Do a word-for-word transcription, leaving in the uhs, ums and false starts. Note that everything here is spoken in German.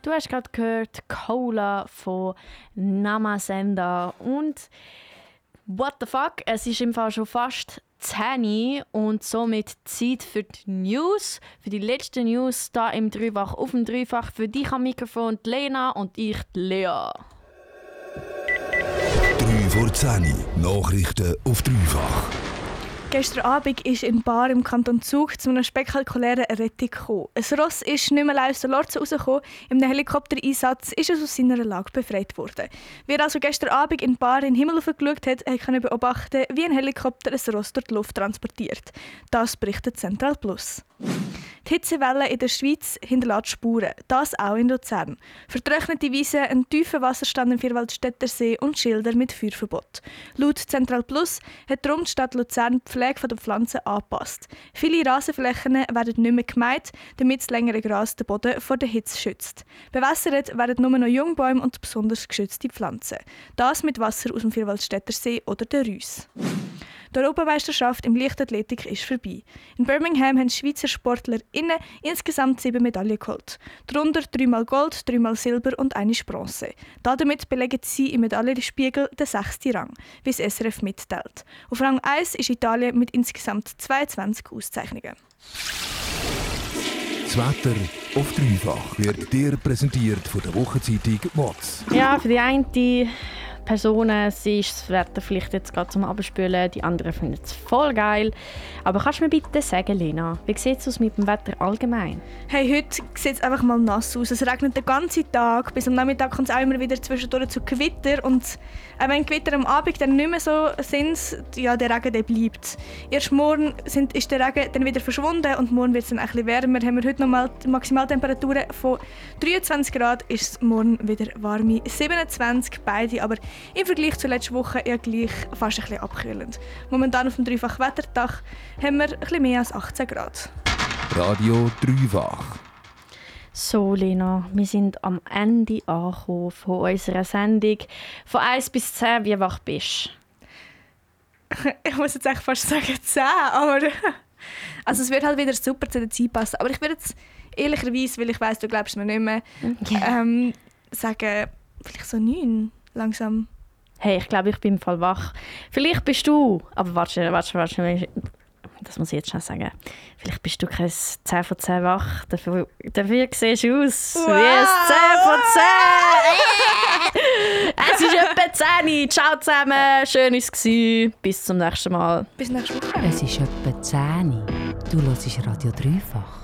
Du hast gerade gehört Cola von Namasenda und what the fuck, es ist im Fall schon fast zehn und somit Zeit für die News, für die letzten News da im Dreifach auf dem Dreifach. Für dich am Mikrofon die Lena und ich die Lea. drei vor zehn, Nachrichten auf Dreifach. Gestern Abend ist in Bar im Kanton Zug zu einer spektakulären Rettung gekommen. Ein Ross ist nicht mehr aus der Lorze rausgekommen. Im Helikoptereinsatz ist es aus seiner Lage befreit worden. Wer also gestern Abend in Bar in den Himmel geschaut hat, konnte beobachten, wie ein Helikopter ein Ross durch die Luft transportiert. Das berichtet Central Plus. Die Hitzewelle in der Schweiz hinterlässt Spuren, das auch in Luzern. Vertrocknete Wiesen, ein tiefer Wasserstand im Vierwaldstätter See und Schilder mit Feuerverbot. Laut Central Plus hat darum die Stadt Luzern die Pflege der Pflanzen angepasst. Viele Rasenflächen werden nicht mehr gemäht, damit das längere Gras den Boden vor der Hitze schützt. Bewässert werden nur noch Jungbäume und besonders geschützte Pflanzen. Das mit Wasser aus dem Vierwaldstätter See oder der Reuss. Die Europameisterschaft im Leichtathletik ist vorbei. In Birmingham haben Schweizer SportlerInnen insgesamt sieben Medaillen geholt. Darunter dreimal Gold, dreimal Silber und eine Bronze. Damit belegen sie im Medaillenspiegel den sechsten Rang, wie das S R F mitteilt. Auf Rang eins ist Italien mit insgesamt zweiundzwanzig Auszeichnungen. Das Wetter auf Dreifach wird dir präsentiert von der Wochenzeitung «Mods». Ja, für die eine Personen sie ist das Wetter vielleicht jetzt gerade zum Abspülen, die anderen finden es voll geil. Aber kannst du mir bitte sagen, Lena, wie sieht es aus mit dem Wetter allgemein? Hey, heute sieht es einfach mal nass aus. Es regnet den ganzen Tag. Bis am Nachmittag kommt es auch immer wieder zwischendurch zu Gewitter. Und auch wenn Gewitter am Abend dann nicht mehr so sind, ja, der Regen der bleibt. Erst morgen sind, ist der Regen dann wieder verschwunden und morgen wird es dann ein bisschen wärmer. Haben wir heute nochmal die Maximaltemperaturen von dreiundzwanzig Grad, ist es morgen wieder warme siebenundzwanzig, beide, aber im Vergleich zur letzten Woche eher gleich fast ein bisschen abkühlend. Momentan auf dem Dreifach Wetterdach haben wir ein bisschen mehr als achtzehn Grad. Radio Dreifach. So, Lena, wir sind am Ende angekommen von unserer Sendung. Von eins bis zehn, wie wach bist du? Ich muss jetzt echt fast sagen zehn, aber also es wird halt wieder super zu der Zeit passen. Aber ich würde jetzt ehrlicherweise, weil ich weiss, du glaubst mir nicht mehr, yeah. ähm, sagen, vielleicht so neun langsam. Hey, ich glaube, ich bin im Fall wach. Vielleicht bist du, aber warte, warte, warte, das muss ich jetzt schnell sagen. Vielleicht bist du kein zehn von zehn wach. Dafür, dafür siehst du aus wow. wie ein zehn von zehn. Es ist etwa zehn. Ciao zusammen, schön war es. Bis zum nächsten Mal. Bis nächste Woche. Es ist etwa zehn. Du hörst Radio Dreifach.